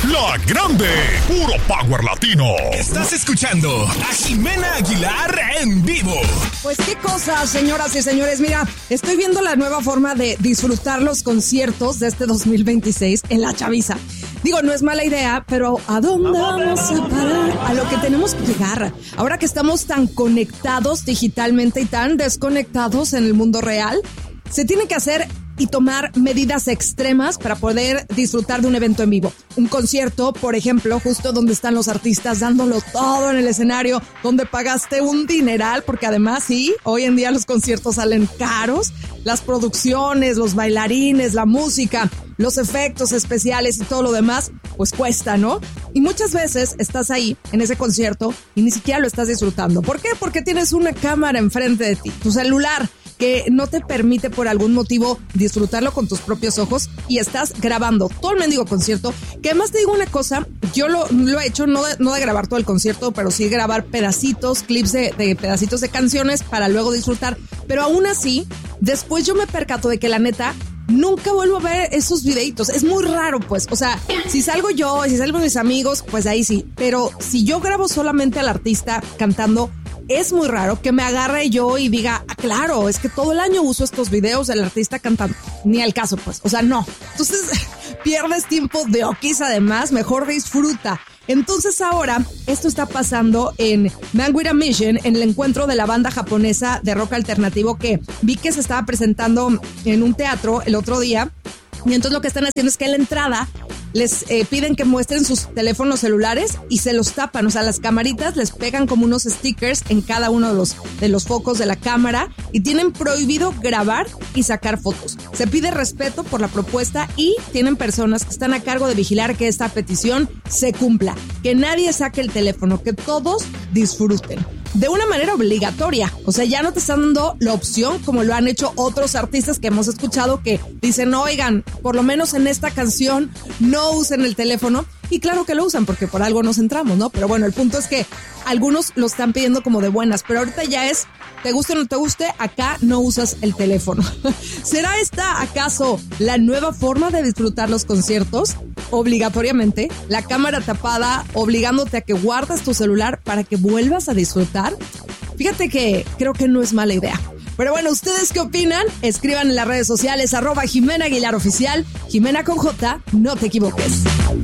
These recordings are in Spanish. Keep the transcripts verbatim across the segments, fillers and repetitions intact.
La Grande, puro power latino. Estás escuchando a Jimena Aguilar en vivo. Pues qué cosas, señoras y señores. Mira, estoy viendo la nueva forma de disfrutar los conciertos de este dos mil veintiséis en la chaviza. Digo, no es mala idea, pero ¿a dónde vamos a parar? A lo que tenemos que llegar. Ahora que estamos tan conectados digitalmente y tan desconectados en el mundo real, se tiene que hacer y tomar medidas extremas para poder disfrutar de un evento en vivo. Un concierto, por ejemplo, justo donde están los artistas dándolo todo en el escenario, donde pagaste un dineral, porque además sí, hoy en día los conciertos salen caros, las producciones, los bailarines, la música, los efectos especiales y todo lo demás, pues cuesta, ¿no? Y muchas veces estás ahí, en ese concierto, y ni siquiera lo estás disfrutando. ¿Por qué? Porque tienes una cámara enfrente de ti, tu celular, que no te permite por algún motivo disfrutarlo con tus propios ojos y estás grabando todo el mendigo concierto, que además te digo una cosa, yo lo, lo he hecho no de, no de grabar todo el concierto, pero sí grabar pedacitos, clips de, de pedacitos de canciones para luego disfrutar, pero aún así, después yo me percato de que la neta, nunca vuelvo a ver esos videitos. Es muy raro, pues. O sea, si salgo yo, si salgo mis amigos, pues ahí sí. Pero si yo grabo solamente al artista cantando, es muy raro que me agarre yo y diga, ah, claro, es que todo el año uso estos videos del artista cantando. Ni al caso, pues. O sea, no. Entonces, pierdes tiempo de oquis, además, mejor disfruta. Entonces ahora, esto está pasando en Man With A Mission, en el encuentro de la banda japonesa de rock alternativo que vi que se estaba presentando en un teatro el otro día. Y entonces lo que están haciendo es que en la entrada les eh, piden que muestren sus teléfonos celulares y se los tapan. O sea, las camaritas les pegan como unos stickers en cada uno de los, de los focos de la cámara y tienen prohibido grabar y sacar fotos. Se pide respeto por la propuesta y tienen personas que están a cargo de vigilar que esta petición se cumpla. Que nadie saque el teléfono, que todos disfruten. De una manera obligatoria, o sea, ya no te están dando la opción como lo han hecho otros artistas que hemos escuchado que dicen, oigan, por lo menos en esta canción no usen el teléfono, y claro que lo usan porque por algo nos entramos, ¿no? Pero bueno, el punto es que algunos lo están pidiendo como de buenas, pero ahorita ya es, te guste o no te guste, acá no usas el teléfono. ¿Será esta acaso la nueva forma de disfrutar los conciertos? Obligatoriamente, la cámara tapada obligándote a que guardas tu celular para que vuelvas a disfrutar. Fíjate que creo que no es mala idea. Pero bueno, ¿ustedes qué opinan? Escriban en las redes sociales, arroba Jimena Aguilar Oficial, Jimena con J, no te equivoques.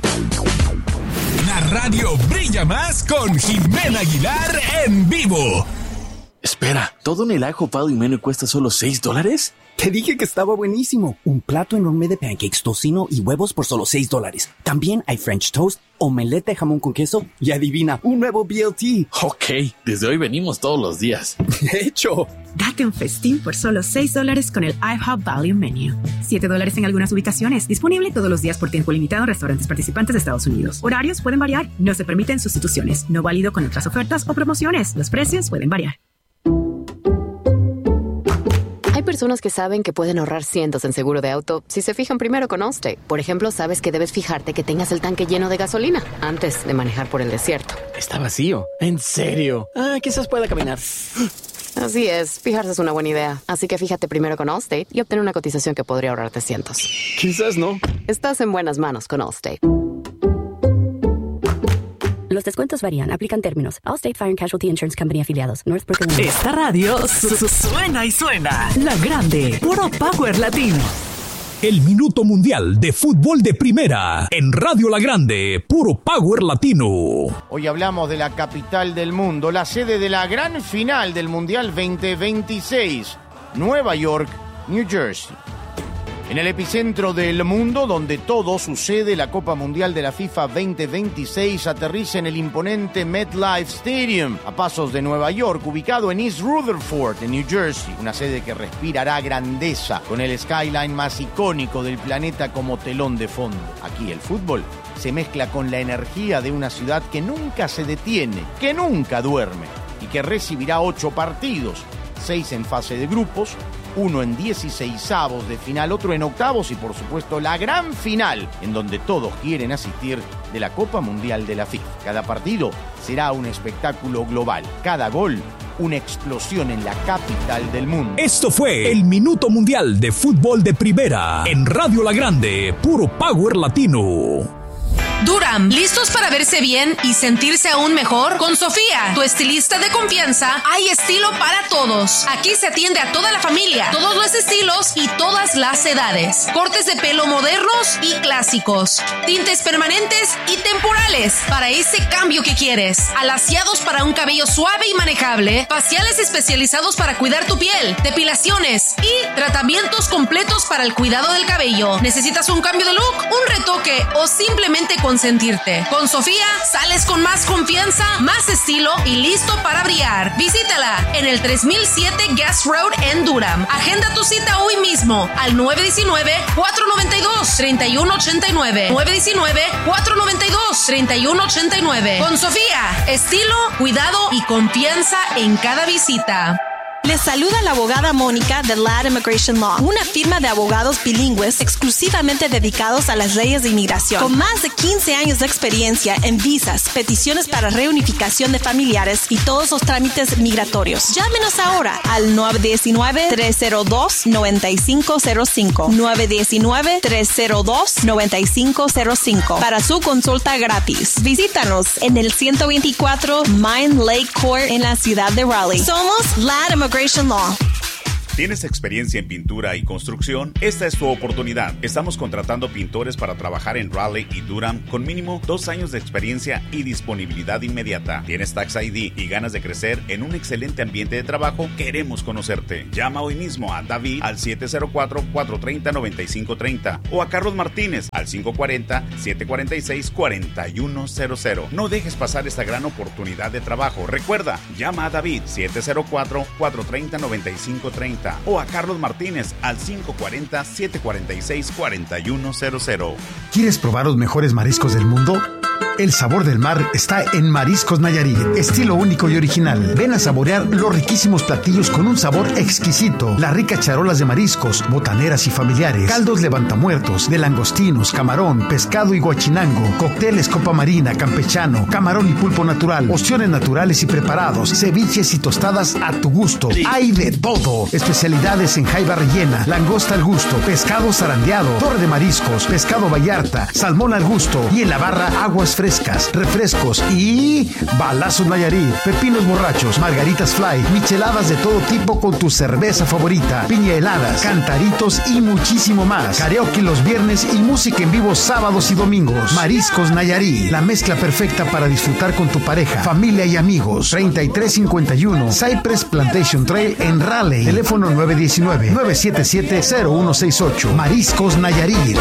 La radio brilla más con Jimena Aguilar en vivo. Espera, ¿todo en el ajo Pado y Menú cuesta solo seis dólares? Te dije que estaba buenísimo. Un plato enorme de pancakes, tocino y huevos por solo seis dólares. También hay French toast, omelette de jamón con queso y adivina, un nuevo B L T. Ok, desde hoy venimos todos los días. De hecho. Date un festín por solo seis dólares con el IHOP Value Menu. siete dólares en algunas ubicaciones. Disponible todos los días por tiempo limitado en restaurantes participantes de Estados Unidos. Horarios pueden variar. No se permiten sustituciones. No válido con otras ofertas o promociones. Los precios pueden variar. Hay personas que saben que pueden ahorrar cientos en seguro de auto si se fijan primero con Allstate. Por ejemplo, sabes que debes fijarte que tengas el tanque lleno de gasolina antes de manejar por el desierto. Está vacío. ¿En serio? Ah, quizás pueda caminar. Así es, fijarse es una buena idea. Así que fíjate primero con Allstate y obtén una cotización que podría ahorrarte cientos. Quizás no. Estás en buenas manos con Allstate. Los descuentos varían. Aplican términos. Allstate Fire and Casualty Insurance Company afiliados. Northbrook, Illinois. Esta radio su- su- suena y suena. La Grande, puro power latino. El Minuto Mundial de Fútbol de Primera en Radio La Grande, puro power latino. Hoy hablamos de la capital del mundo, la sede de la gran final del Mundial veinte veintiséis, Nueva York, New Jersey. En el epicentro del mundo, donde todo sucede, la Copa Mundial de la FIFA veinte veintiséis aterriza en el imponente MetLife Stadium, a pasos de Nueva York, ubicado en East Rutherford, en New Jersey, una sede que respirará grandeza, con el skyline más icónico del planeta como telón de fondo. Aquí el fútbol se mezcla con la energía de una ciudad que nunca se detiene, que nunca duerme, y que recibirá ocho partidos, seis en fase de grupos, uno en dieciseisavos de final, otro en octavos y por supuesto la gran final, en donde todos quieren asistir, de la Copa Mundial de la FIFA. Cada partido será un espectáculo global, cada gol una explosión en la capital del mundo. Esto fue el Minuto Mundial de Fútbol de Primera en Radio La Grande, puro power latino. Durham, ¿listos para verse bien y sentirse aún mejor? Con Sofía, tu estilista de confianza, hay estilo para todos. Aquí se atiende a toda la familia, todos los estilos y todas las edades. Cortes de pelo modernos y clásicos. Tintes permanentes y temporales para ese cambio que quieres. Alaciados para un cabello suave y manejable. Faciales especializados para cuidar tu piel. Depilaciones y tratamientos completos para el cuidado del cabello. ¿Necesitas un cambio de look, un retoque o simplemente consentirte? Con Sofía sales con más confianza, más estilo y listo para brillar. Visítala en el tres mil siete Guest Road en Durham. Agenda tu cita hoy mismo al nueve uno nueve, cuatro nueve dos, tres uno ocho nueve. nueve uno nueve, cuatro nueve dos, tres uno ocho nueve. Con Sofía, estilo, cuidado y confianza en cada visita. Les saluda la abogada Mónica de Ladd Immigration Law, una firma de abogados bilingües exclusivamente dedicados a las leyes de inmigración. Con más de quince años de experiencia en visas, peticiones para reunificación de familiares y todos los trámites migratorios. Llámenos ahora al nueve uno nueve, tres cero dos, nueve cinco cero cinco. nueve uno nueve, tres cero dos, nueve cinco cero cinco para su consulta gratis. Visítanos en el ciento veinticuatro Mine Lake Court en la ciudad de Raleigh. Somos Ladd Immigration Law. ¿Tienes experiencia en pintura y construcción? Esta es tu oportunidad. Estamos contratando pintores para trabajar en Raleigh y Durham con mínimo dos años de experiencia y disponibilidad inmediata. ¿Tienes Tax I D y ganas de crecer en un excelente ambiente de trabajo? Queremos conocerte. Llama hoy mismo a David al siete cero cuatro, cuatro tres cero, nueve cinco tres cero o a Carlos Martínez al cinco cuatro cero, siete cuatro seis, cuatro uno cero cero. No dejes pasar esta gran oportunidad de trabajo. Recuerda, llama a David siete cero cuatro, cuatro tres cero, nueve cinco tres cero o a Carlos Martínez al cinco cuatro cero, siete cuatro seis, cuatro uno cero cero. ¿Quieres probar los mejores mariscos del mundo? El sabor del mar está en Mariscos Nayarit, estilo único y original. Ven a saborear los riquísimos platillos con un sabor exquisito. Las ricas charolas de mariscos, botaneras y familiares, caldos levantamuertos, de langostinos, camarón, pescado y guachinango, cócteles copa marina, campechano, camarón y pulpo natural, opciones naturales y preparados, ceviches y tostadas a tu gusto. Hay de todo. Especialidades en jaiba rellena, langosta al gusto, pescado zarandeado, torre de mariscos, pescado vallarta, salmón al gusto y en la barra aguas frescas. Frescas, refrescos y balazos Nayarit, pepinos borrachos, margaritas fly, micheladas de todo tipo con tu cerveza favorita, piña heladas, cantaritos y muchísimo más. Karaoke los viernes y música en vivo sábados y domingos. Mariscos Nayarit, la mezcla perfecta para disfrutar con tu pareja, familia y amigos. treinta y tres cincuenta y uno Cypress Plantation Trail en Raleigh. Teléfono nueve uno nueve, nueve siete siete, cero uno seis ocho. Mariscos Nayarit.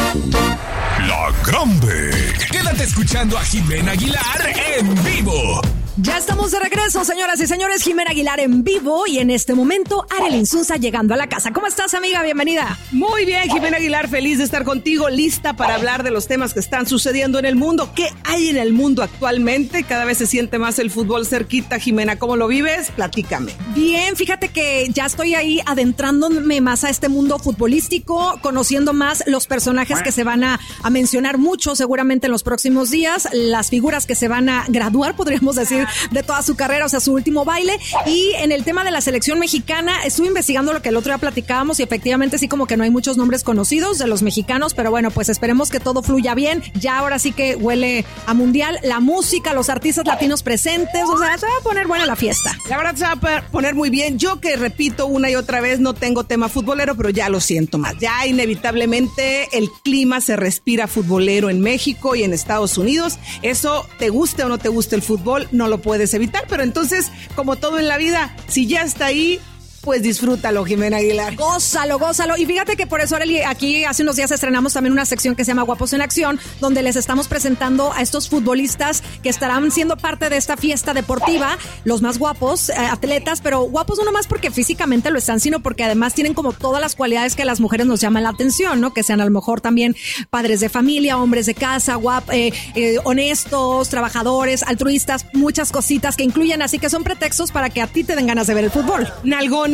La Grande. Quédate escuchando a Jimena Aguilar en vivo. Ya estamos de regreso, señoras y señores. Jimena Aguilar en vivo y en este momento Arely Insunza llegando a la casa. ¿Cómo estás, amiga? Bienvenida. Muy bien, Jimena Aguilar, feliz de estar contigo, lista para hablar de los temas que están sucediendo en el mundo. ¿Qué hay en el mundo actualmente? Cada vez se siente más el fútbol cerquita. Jimena, ¿cómo lo vives? Platícame. Bien, fíjate que ya estoy ahí adentrándome más a este mundo futbolístico, conociendo más los personajes que se van a, a mencionar mucho seguramente en los próximos días, las figuras que se van a graduar, podríamos decir, de toda su carrera, o sea, su último baile. Y en el tema de la selección mexicana, estuve investigando lo que el otro día platicábamos y efectivamente sí, como que no hay muchos nombres conocidos de los mexicanos, pero bueno, pues esperemos que todo fluya bien. Ya ahora sí que huele a mundial, la música, los artistas latinos presentes, o sea, se va a poner buena la fiesta. La verdad se va a poner muy bien. Yo que repito una y otra vez, no tengo tema futbolero, pero ya lo siento más. Ya inevitablemente el clima se respira futbolero en México y en Estados Unidos. Eso, te guste o no te guste el fútbol, no lo puedes evitar, pero entonces, como todo en la vida, si ya está ahí, pues disfrútalo, Jimena Aguilar. Gózalo, gózalo. Y fíjate que por eso, Arely, aquí hace unos días estrenamos también una sección que se llama Guapos en Acción, donde les estamos presentando a estos futbolistas que estarán siendo parte de esta fiesta deportiva, los más guapos, eh, atletas, pero guapos no nomás porque físicamente lo están, sino porque además tienen como todas las cualidades que a las mujeres nos llaman la atención, ¿no? Que sean a lo mejor también padres de familia, hombres de casa, guap, eh, eh, honestos, trabajadores, altruistas, muchas cositas que incluyen, así que son pretextos para que a ti te den ganas de ver el fútbol. Nalgones,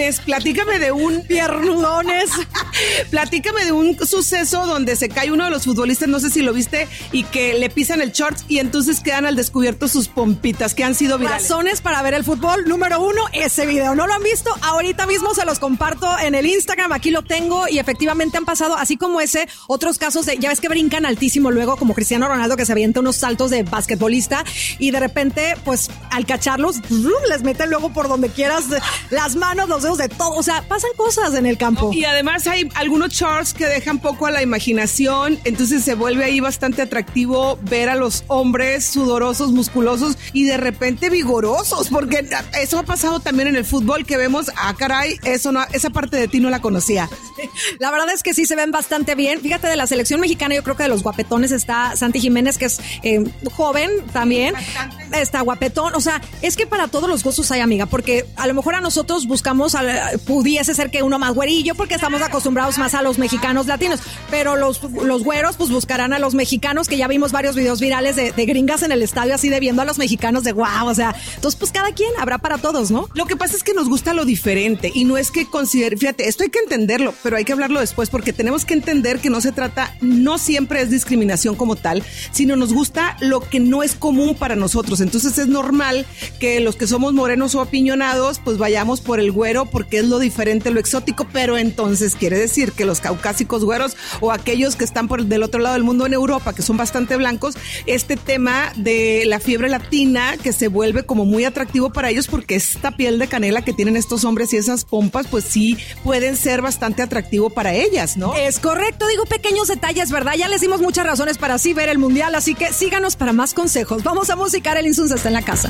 piernones, platícame de un... Piernudones. Platícame de un suceso donde se cae uno de los futbolistas, no sé si lo viste, y que le pisan el shorts y entonces quedan al descubierto sus pompitas que han sido virales. Razones para ver el fútbol. Número uno, ese video. ¿No lo han visto? Ahorita mismo se los comparto en el Instagram. Aquí lo tengo y efectivamente han pasado, así como ese, otros casos de, ya ves que brincan altísimo luego, como Cristiano Ronaldo que se avienta unos saltos de basquetbolista y de repente, pues, al cacharlos, les meten luego por donde quieras las manos, los dedos, de todo. O sea, pasan cosas en el campo. Y además hay algunos shorts que dejan poco a la imaginación, entonces se vuelve ahí bastante atractivo ver a los hombres sudorosos, musculosos y de repente vigorosos, porque eso ha pasado también en el fútbol, que vemos, ah, caray, eso no, esa parte de ti no la conocía. La verdad es que sí se ven bastante bien. Fíjate, de la selección mexicana, yo creo que de los guapetones está Santi Jiménez, que es eh, joven también. Bastante. Está guapetón. O sea, es que para todos los gustos hay, amiga, porque a lo mejor a nosotros buscamos, a, pudiese ser que uno más güerillo, porque estamos acostumbrados más a los mexicanos latinos, pero los, los güeros pues buscarán a los mexicanos, que ya vimos varios videos virales de, de gringas en el estadio así de viendo a los mexicanos de guau, o sea, entonces pues cada quien, habrá para todos, ¿no? Lo que pasa es que nos gusta lo diferente y no es que considere, fíjate, esto hay que entenderlo, pero hay que hablarlo después, porque tenemos que entender que no se trata, no siempre es discriminación como tal, sino nos gusta lo que no es común para nosotros. Entonces es normal que los que somos morenos o apiñonados pues vayamos por el güero porque es lo diferente, lo exótico, pero entonces quiere decir que los caucásicos güeros o aquellos que están por el, del otro lado del mundo en Europa, que son bastante blancos, este tema de la fiebre latina que se vuelve como muy atractivo para ellos, porque esta piel de canela que tienen estos hombres y esas pompas pues sí pueden ser bastante atractivo para ellas, ¿no? Es correcto, digo, pequeños detalles, ¿verdad? Ya les dimos muchas razones para así ver el mundial, así que síganos para más consejos. Vamos a musicar, el Insunza está en la casa.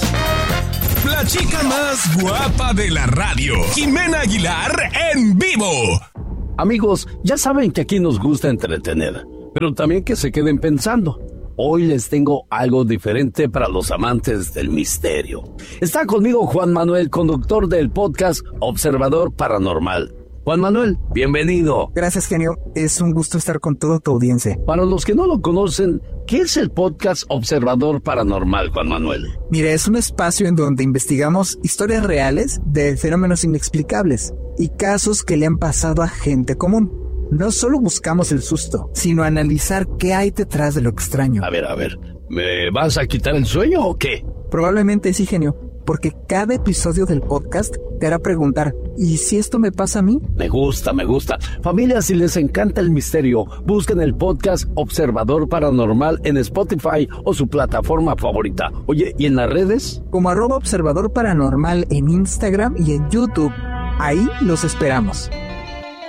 La chica más guapa de la radio, Jimena Aguilar, en vivo. Amigos, ya saben que aquí nos gusta entretener, pero también que se queden pensando. Hoy les tengo algo diferente para los amantes del misterio. Está conmigo Juan Manuel, conductor del podcast Observador Paranormal. Juan Manuel, bienvenido. Gracias, genio. Es un gusto estar con toda tu audiencia. Para los que no lo conocen, ¿qué es el podcast Observador Paranormal, Juan Manuel? Mire, es un espacio en donde investigamos historias reales de fenómenos inexplicables y casos que le han pasado a gente común. No solo buscamos el susto, sino analizar qué hay detrás de lo extraño. A ver, a ver, ¿me vas a quitar el sueño o qué? Probablemente sí, genio, porque cada episodio del podcast te hará preguntar, ¿y si esto me pasa a mí? Me gusta, me gusta. Familia, si les encanta el misterio, busquen el podcast Observador Paranormal en Spotify o su plataforma favorita. Oye, ¿y en las redes? Como arroba Observador Paranormal en Instagram y en YouTube. Ahí los esperamos.